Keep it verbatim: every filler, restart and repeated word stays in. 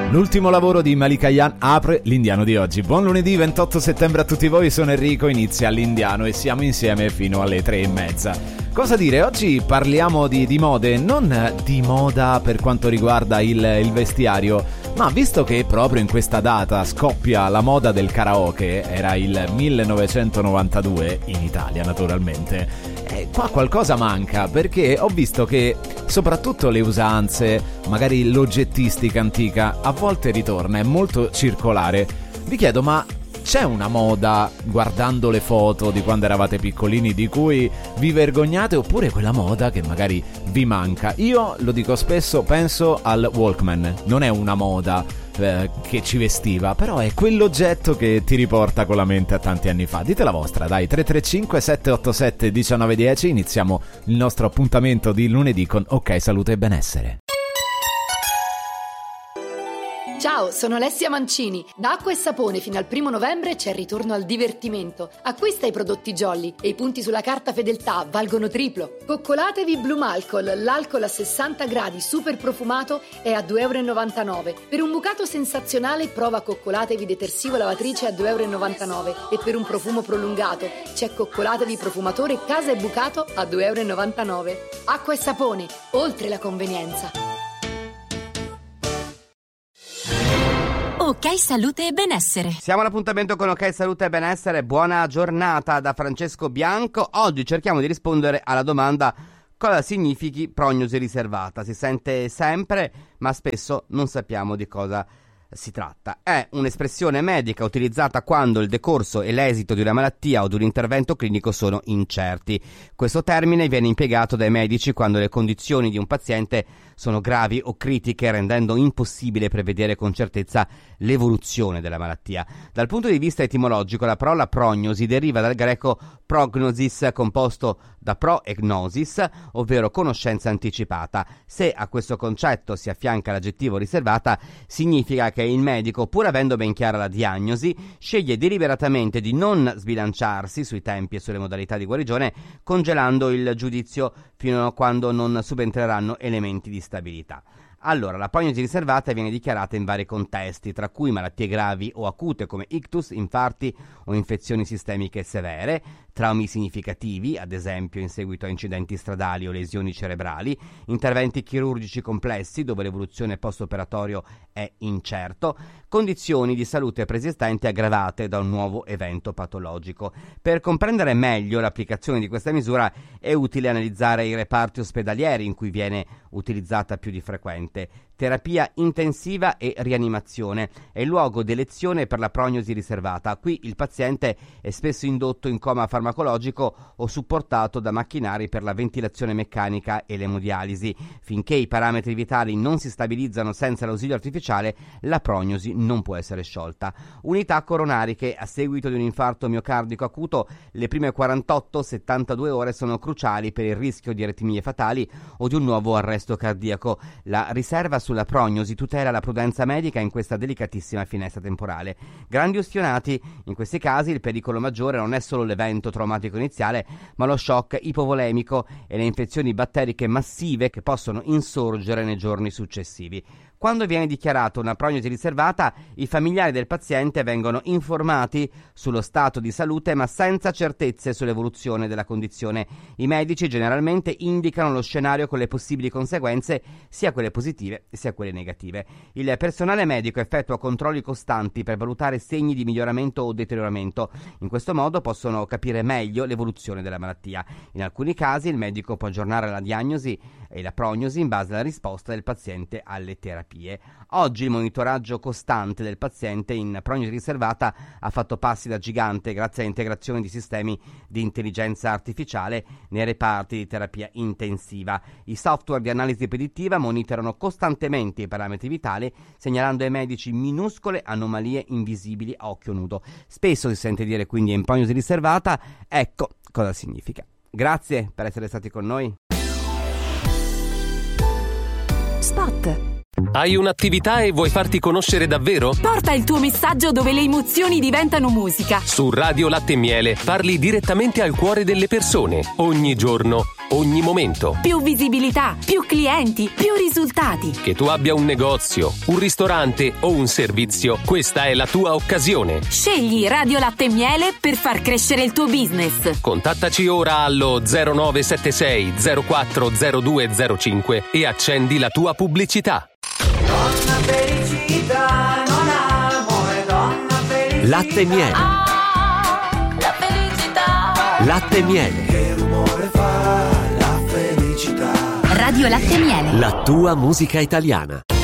L'ultimo lavoro di Malika Ayane apre l'Indiano di oggi. Buon lunedì ventotto settembre a tutti voi, sono Enrico, inizia l'Indiano e siamo insieme fino alle tre e mezza. Cosa dire? Oggi parliamo di, di mode, non di moda per quanto riguarda il, il vestiario, ma visto che proprio in questa data scoppia la moda del karaoke, era il millenovecentonovantadue, in Italia naturalmente, e qua qualcosa manca, perché ho visto che soprattutto le usanze, magari l'oggettistica antica, a volte ritorna, è molto circolare. Vi chiedo, ma c'è una moda, guardando le foto di quando eravate piccolini, di cui vi vergognate, oppure quella moda che magari vi manca? Io lo dico spesso, penso al Walkman. Non è una moda eh, che ci vestiva, però è quell'oggetto che ti riporta con la mente a tanti anni fa. Dite la vostra, dai. Tre tre cinque sette otto sette uno nove uno zero. Iniziamo il nostro appuntamento di lunedì con Ok Salute e Benessere. Ciao, sono Alessia Mancini. Da Acqua e Sapone fino al primo novembre c'è il ritorno al divertimento. Acquista i prodotti Jolly e i punti sulla carta fedeltà valgono triplo. Coccolatevi Blue Malcol, l'alcol a sessanta gradi super profumato è a due e novantanove euro. Per un bucato sensazionale prova Coccolatevi detersivo lavatrice a due e novantanove euro e per un profumo prolungato c'è Coccolatevi profumatore casa e bucato a due e novantanove euro. Acqua e Sapone, oltre la convenienza. Ok Salute e Benessere. Siamo all'appuntamento con Ok Salute e Benessere. Buona giornata da Francesco Bianco. Oggi cerchiamo di rispondere alla domanda: cosa significhi prognosi riservata? Si sente sempre, ma spesso non sappiamo di cosa si tratta. È un'espressione medica utilizzata quando il decorso e l'esito di una malattia o di un intervento clinico sono incerti. Questo termine viene impiegato dai medici quando le condizioni di un paziente sono gravi o critiche, rendendo impossibile prevedere con certezza l'evoluzione della malattia. Dal punto di vista etimologico, la parola prognosi deriva dal greco prognosis, composto da pro e gnosis, ovvero conoscenza anticipata. Se a questo concetto si affianca l'aggettivo riservata, significa che il medico, pur avendo ben chiara la diagnosi, sceglie deliberatamente di non sbilanciarsi sui tempi e sulle modalità di guarigione, congelando il giudizio fino a quando non subentreranno elementi di stabilità. Allora, la prognosi riservata viene dichiarata in vari contesti, tra cui malattie gravi o acute come ictus, infarti o infezioni sistemiche severe, traumi significativi, ad esempio in seguito a incidenti stradali o lesioni cerebrali, interventi chirurgici complessi dove l'evoluzione post-operatorio è incerto, condizioni di salute preesistenti aggravate da un nuovo evento patologico. Per comprendere meglio l'applicazione di questa misura è utile analizzare i reparti ospedalieri in cui viene utilizzata più di frequente. Terapia intensiva e rianimazione è il luogo di elezione per la prognosi riservata. Qui il paziente è spesso indotto in coma farmacologico o supportato da macchinari per la ventilazione meccanica e l'emodialisi. Finché i parametri vitali non si stabilizzano senza l'ausilio artificiale, la prognosi non può essere sciolta. Unità coronariche. A seguito di un infarto miocardico acuto, le prime quarantotto settantadue ore sono cruciali per il rischio di aritmie fatali o di un nuovo arresto cardiaco. La riserva sulla prognosi tutela la prudenza medica in questa delicatissima finestra temporale. Grandi ustionati. In questi casi il pericolo maggiore non è solo l'evento traumatico iniziale, ma lo shock ipovolemico e le infezioni batteriche massive che possono insorgere nei giorni successivi. Quando viene dichiarata una prognosi riservata, i familiari del paziente vengono informati sullo stato di salute ma senza certezze sull'evoluzione della condizione. I medici generalmente indicano lo scenario con le possibili conseguenze, sia quelle positive sia quelle negative. Il personale medico effettua controlli costanti per valutare segni di miglioramento o deterioramento. In questo modo possono capire meglio l'evoluzione della malattia. In alcuni casi il medico può aggiornare la diagnosi e la prognosi in base alla risposta del paziente alle terapie. Oggi il monitoraggio costante del paziente in prognosi riservata ha fatto passi da gigante grazie all'integrazione di sistemi di intelligenza artificiale nei reparti di terapia intensiva. I software di analisi predittiva monitorano costantemente i parametri vitali, segnalando ai medici minuscole anomalie invisibili a occhio nudo. Spesso si sente dire quindi in prognosi riservata. Ecco cosa significa. Grazie per essere stati con noi. Spot. Hai un'attività e vuoi farti conoscere davvero? Porta il tuo messaggio dove le emozioni diventano musica. Su Radio Latte e Miele parli direttamente al cuore delle persone. Ogni giorno ogni momento. Più visibilità, più clienti, più risultati. Che tu abbia un negozio, un ristorante o un servizio, questa è la tua occasione. Scegli Radio Latte e Miele per far crescere il tuo business. Contattaci ora allo zero nove sette sei zero quattro zero due zero cinque e accendi la tua pubblicità. Donna felicità, non amore, donna felicità. Latte e Miele. Ah, la felicità. Latte e Miele. Che rumore fa la felicità. Radio Latte e Miele. La tua musica italiana.